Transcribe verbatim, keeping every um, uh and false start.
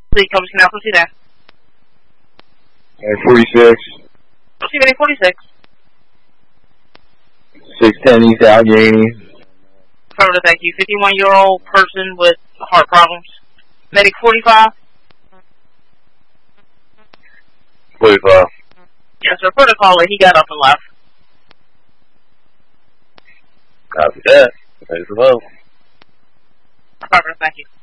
Please come to now. Proceed there. forty-six. Proceed at forty-six. six ten East Allegheny. Affirmative, thank you. fifty-one-year-old person with heart problems. Medic forty-five. forty-five. Yes, sir. For the caller, he got up and left. Copy that. Thanks for the vote. Affirmative, thank you.